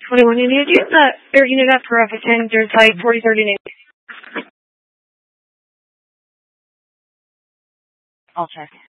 21 India. Do you have the air unit up for F10? There's like 4039. I'll check.